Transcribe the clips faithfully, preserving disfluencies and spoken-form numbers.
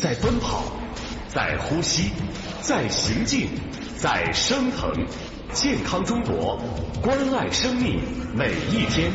在奔跑，在呼吸，在行进，在升腾。健康中国，关爱生命，每一天。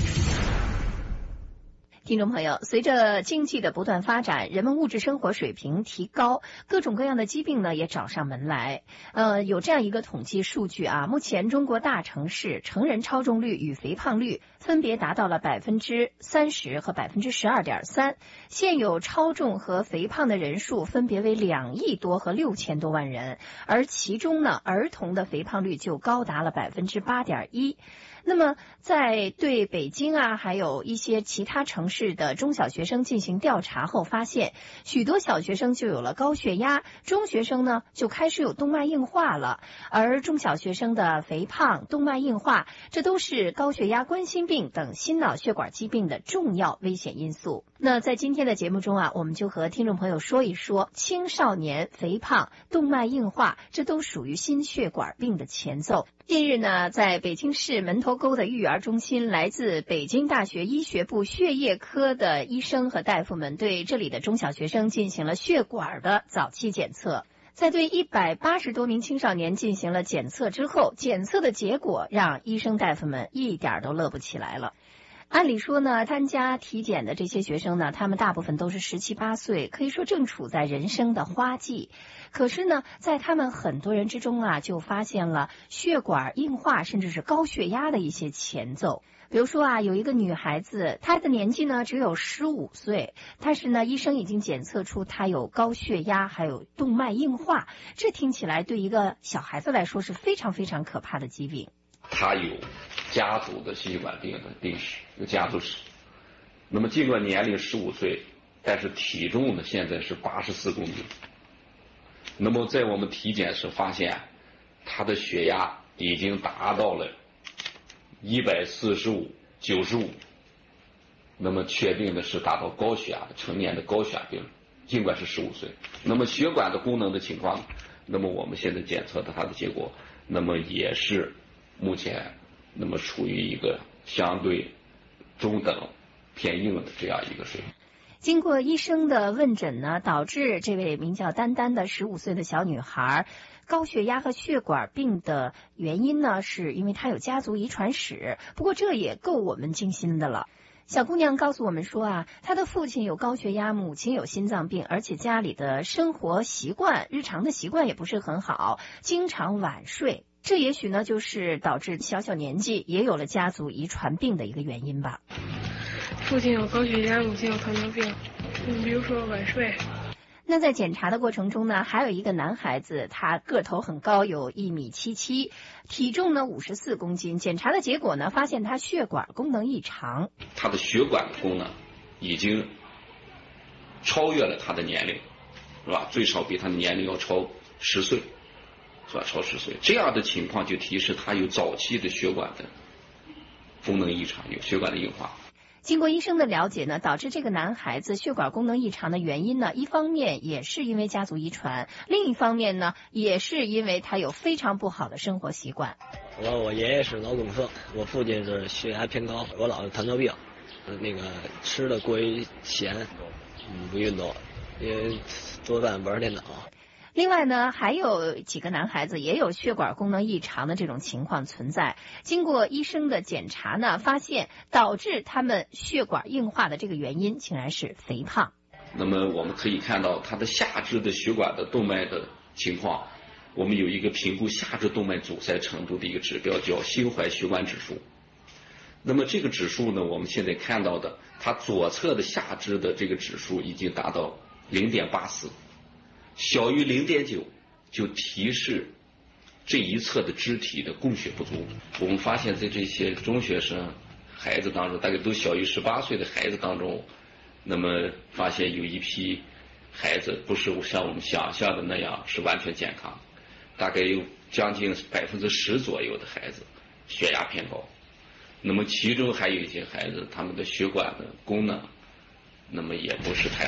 听众朋友，随着经济的不断发展，人们物质生活水平提高，各种各样的疾病呢也找上门来。呃，有这样一个统计数据啊，目前中国大城市成人超重率与肥胖率分别达到了百分之三十和百分之十二点三，现有超重和肥胖的人数分别为两亿多和六千多万人，而其中呢，儿童的肥胖率就高达了百分之八点一。那么在对北京啊还有一些其他城市的中小学生进行调查后发现，许多小学生就有了高血压，中学生呢就开始有动脉硬化了，而中小学生的肥胖、动脉硬化，这都是高血压、冠心病等心脑血管疾病的重要危险因素。那在今天的节目中啊，我们就和听众朋友说一说青少年肥胖、动脉硬化，这都属于心血管病的前奏。近日呢，在北京市门头沟的育儿中心，来自北京大学医学部血液科的医生和大夫们对这里的中小学生进行了血管的早期检测。在对一百八十多名青少年进行了检测之后，检测的结果让医生大夫们一点都乐不起来了。按理说呢，参加体检的这些学生呢，他们大部分都是十七八岁，可以说正处在人生的花季。可是呢，在他们很多人之中啊，就发现了血管硬化甚至是高血压的一些前奏。比如说啊，有一个女孩子，她的年纪呢只有十五岁，但是呢，医生已经检测出她有高血压，还有动脉硬化。这听起来对一个小孩子来说是非常非常可怕的疾病。 他有家族的心血管病的病史，有家族史。那么尽管年龄十五岁，但是体重呢现在是八十四公斤。那么在我们体检时发现，他的血压已经达到了一百四十五、九十五，那么确定的是达到高血压的成年的高血压病，尽管是十五岁。那么血管的功能的情况，那么我们现在检测的它的结果，那么也是目前那么处于一个相对中等偏硬的这样一个水平。 经过医生的问诊呢，导致这位名叫丹丹的十五岁的小女孩高血压和血管病的原因呢，是因为她有家族遗传史。不过这也够我们惊心的了。小姑娘告诉我们说啊，她的父亲有高血压，母亲有心脏病，而且家里的生活习惯、日常的习惯也不是很好，经常晚睡。这也许呢，就是导致小小年纪也有了家族遗传病的一个原因吧。 父亲有高血压，母亲有糖尿病，嗯，比如说晚睡。 那在检查的过程中呢，还有一个男孩子，他个头很高，有一米七七，体重呢五十四公斤。检查的结果呢，发现他血管功能异常， 他的血管的功能已经超越了他的年龄，是吧？最少比他的年龄要超十岁，是吧？超十岁，这样的情况就提示他有早期的血管的功能异常，有血管的硬化。 经过医生的了解呢，导致这个男孩子血管功能异常的原因呢，一方面也是因为家族遗传，另一方面呢，也是因为他有非常不好的生活习惯。 我我爷爷是脑梗塞，我父亲是血压偏高，我姥姥糖尿病，那个吃的过于咸，嗯，不运动，因为做饭玩电脑。 另外呢，还有几个男孩子也有血管功能异常的这种情况存在。经过医生的检查呢，发现导致他们血管硬化的这个原因竟然是肥胖。 那么我们可以看到他的下肢的血管的动脉的情况，我们有一个评估下肢动脉阻塞程度的一个指标，叫心踝血管指数。那么这个指数呢，我们现在看到的，它左侧的下肢的这个指数已经达到 零点八四。小于 零点九 就提示这一侧的肢体的供血不足。我们发现在这些中学生孩子当中，大概都小于十八岁的孩子当中，那么发现有一批孩子不是像我们想象的那样是完全健康，大概有将近百分之十左右的孩子血压偏高，那么其中还有一些孩子他们的血管的功能那么也不是太好。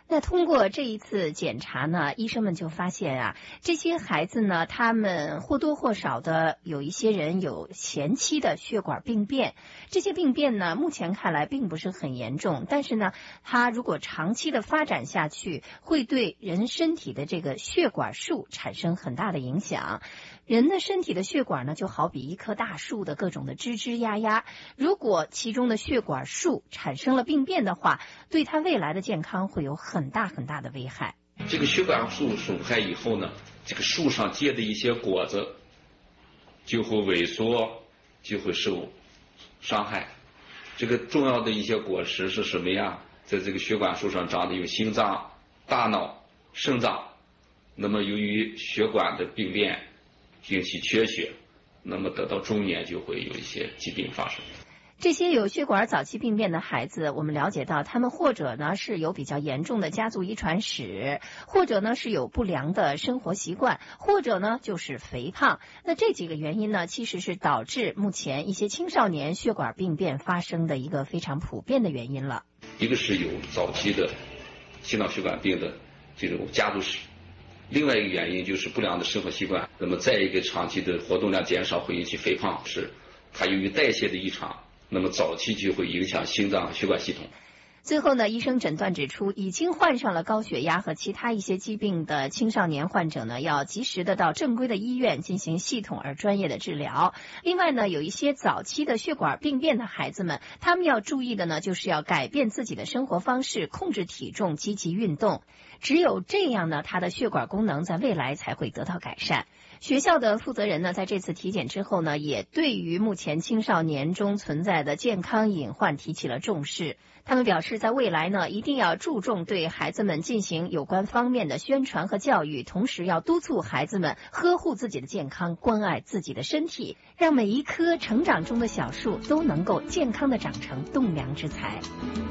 那通过这一次检查呢，医生们就发现啊，这些孩子呢，他们或多或少的有一些人有前期的血管病变，这些病变呢，目前看来并不是很严重，但是呢，它如果长期的发展下去，会对人身体的这个血管束产生很大的影响。人的身体的血管呢，就好比一棵大树的各种的枝枝丫丫，如果其中的血管束产生了病变的话，对他未来的健康会有很大很大的危害。 这个血管束损害以后呢，这个树上结的一些果子就会萎缩，就会受伤害。这个重要的一些果实是什么呀？在这个血管束上长的有心脏、大脑、肾脏。那么由于血管的病变引起缺血，那么得到中年就会有一些疾病发生。 这些有血管早期病变的孩子，我们了解到他们或者呢是有比较严重的家族遗传史，或者呢是有不良的生活习惯，或者呢就是肥胖。那这几个原因呢，其实是导致目前一些青少年血管病变发生的一个非常普遍的原因了。 一个是有早期的心脑血管病的这种家族史，另外一个原因就是不良的生活习惯，那么再一个长期的活动量减少会引起肥胖，是它由于代谢的异常，那么早期就会影响心脏血管系统。 最后呢，医生诊断指出，已经患上了高血压和其他一些疾病的青少年患者呢，要及时的到正规的医院进行系统而专业的治疗。另外呢，有一些早期的血管病变的孩子们，他们要注意的呢，就是要改变自己的生活方式，控制体重，积极运动。只有这样呢，他的血管功能在未来才会得到改善。学校的负责人呢，在这次体检之后呢，也对于目前青少年中存在的健康隐患提起了重视。他们表示，在未来呢，一定要注重对孩子们进行有关方面的宣传和教育，同时要督促孩子们呵护自己的健康，关爱自己的身体，让每一棵成长中的小树都能够健康的长成栋梁之材。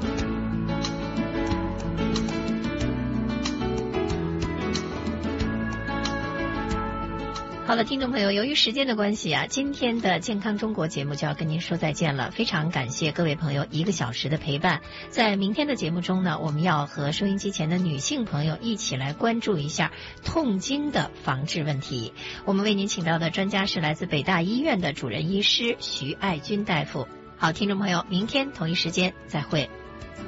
好了，听众朋友，由于时间的关系啊，今天的健康中国节目就要跟您说再见了。非常感谢各位朋友一个小时的陪伴。在明天的节目中呢，我们要和收音机前的女性朋友一起来关注一下痛经的防治问题。我们为您请到的专家是来自北大医院的主任医师徐爱军大夫。好，听众朋友，明天同一时间再会。